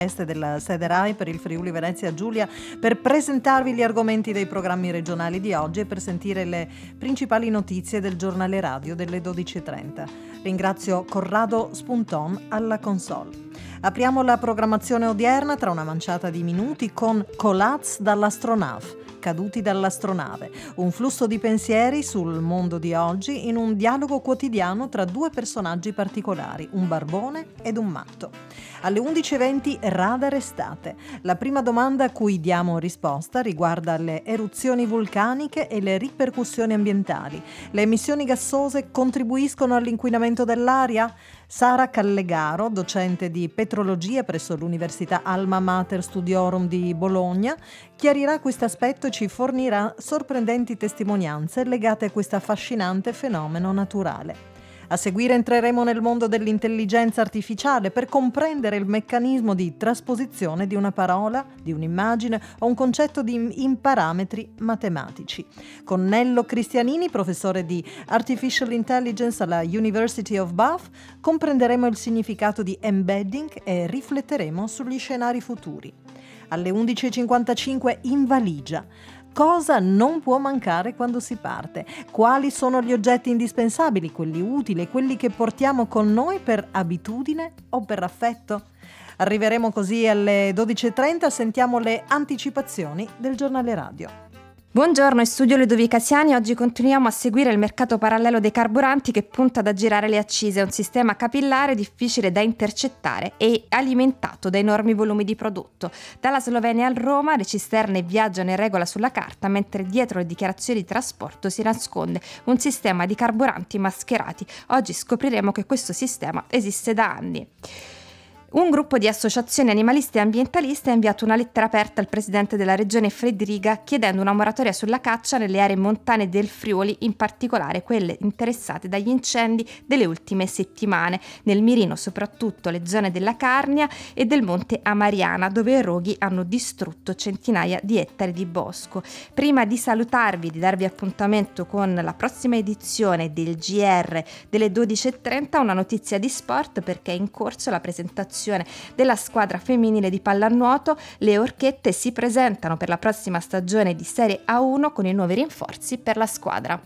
della sede RAI per il Friuli Venezia Giulia per presentarvi gli argomenti dei programmi regionali di oggi e per sentire le principali notizie del giornale radio delle 12.30. Ringrazio Corrado Spunton alla console. Apriamo la programmazione odierna tra una manciata di minuti con Colats dall'astronave. Caduti dall'astronave, un flusso di pensieri sul mondo di oggi in un dialogo quotidiano tra due personaggi particolari, un barbone ed un matto. Alle 11.20 radar estate. La prima domanda a cui diamo risposta riguarda le eruzioni vulcaniche e le ripercussioni ambientali. Le emissioni gassose contribuiscono all'inquinamento dell'aria? Sara Callegaro, docente di petrologia presso l'Università Alma Mater Studiorum di Bologna, chiarirà questo aspetto e ci fornirà sorprendenti testimonianze legate a questo affascinante fenomeno naturale. A seguire entreremo nel mondo dell'intelligenza artificiale per comprendere il meccanismo di trasposizione di una parola, di un'immagine o un concetto in parametri matematici. Con Nello Cristianini, professore di Artificial Intelligence alla University of Bath, comprenderemo il significato di embedding e rifletteremo sugli scenari futuri. Alle 11.55 in valigia. Cosa non può mancare quando si parte? Quali sono gli oggetti indispensabili, quelli utili, quelli che portiamo con noi per abitudine o per affetto? Arriveremo così alle 12.30, sentiamo le anticipazioni del giornale radio. Buongiorno, in studio Ludovica Siani. Oggi continuiamo a seguire il mercato parallelo dei carburanti che punta ad aggirare le accise, un sistema capillare difficile da intercettare e alimentato da enormi volumi di prodotto. Dalla Slovenia a Roma le cisterne viaggiano in regola sulla carta, mentre dietro le dichiarazioni di trasporto si nasconde un sistema di carburanti mascherati. Oggi scopriremo che questo sistema esiste da anni. Un gruppo di associazioni animaliste e ambientaliste ha inviato una lettera aperta al presidente della regione Frederica chiedendo una moratoria sulla caccia nelle aree montane del Friuli, in particolare quelle interessate dagli incendi delle ultime settimane, nel mirino soprattutto le zone della Carnia e del Monte Amariana, dove i roghi hanno distrutto centinaia di ettari di bosco. Prima di salutarvi e di darvi appuntamento con la prossima edizione del GR delle 12.30, una notizia di sport perché è in corso la presentazione della squadra femminile di pallanuoto. Le Orchette si presentano per la prossima stagione di Serie A1 con i nuovi rinforzi per la squadra.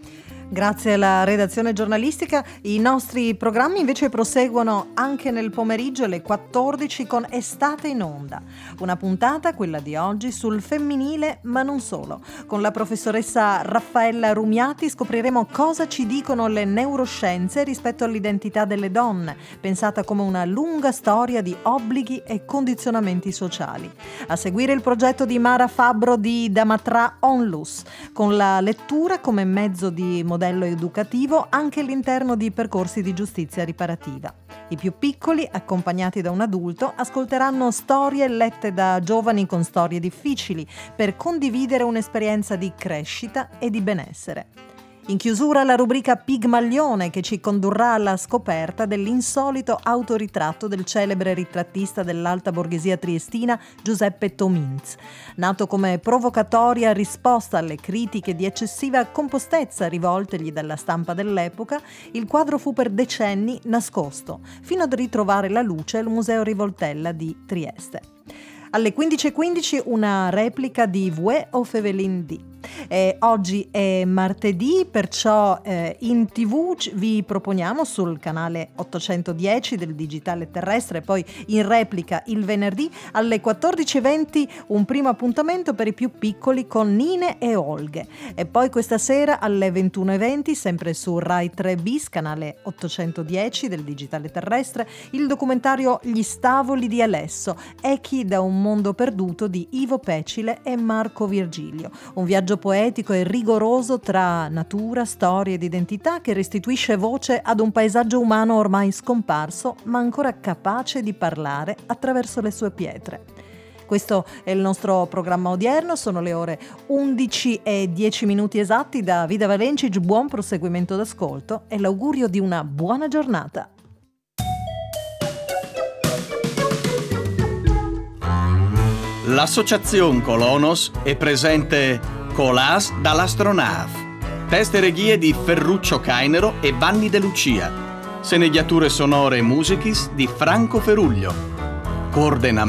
Grazie alla redazione giornalistica. I nostri programmi invece proseguono anche nel pomeriggio alle 14 con Estate in Onda. Una puntata, quella di oggi, sul femminile ma non solo. Con la professoressa Raffaella Rumiati scopriremo cosa ci dicono le neuroscienze rispetto all'identità delle donne, pensata come una lunga storia di obblighi e condizionamenti sociali. A seguire il progetto di Mara Fabbro di Damatra Onlus, con la lettura come mezzo di modello educativo anche all'interno di percorsi di giustizia riparativa. I più piccoli, accompagnati da un adulto, ascolteranno storie lette da giovani con storie difficili per condividere un'esperienza di crescita e di benessere. In chiusura la rubrica Pigmalione che ci condurrà alla scoperta dell'insolito autoritratto del celebre ritrattista dell'alta borghesia triestina Giuseppe Tominz. Nato come provocatoria risposta alle critiche di eccessiva compostezza rivoltegli dalla stampa dell'epoca, il quadro fu per decenni nascosto, fino ad ritrovare la luce al Museo Rivoltella di Trieste. Alle 15.15 una replica di Vue of Evelyn D. Oggi è martedì, perciò in TV vi proponiamo sul canale 810 del digitale terrestre, poi in replica il venerdì alle 14.20 un primo appuntamento per i più piccoli con Nine e Olghe, e poi questa sera alle 21.20 sempre su Rai 3 bis canale 810 del digitale terrestre il documentario Gli stavoli di Alesso, echi da un mondo perduto di Ivo Pecile e Marco Virgilio, un viaggio poetico e rigoroso tra natura, storia ed identità che restituisce voce ad un paesaggio umano ormai scomparso ma ancora capace di parlare attraverso le sue pietre. Questo è il nostro programma odierno, sono le ore 11:10 esatti. Da Vida Valencic buon proseguimento d'ascolto e l'augurio di una buona giornata. L'associazione Colonos è presente Colats dall'astronave, teste e ghie di Ferruccio Cainero e Vanni De Lucia, sceneggiature sonore e musichis di Franco Feruglio, coordinamento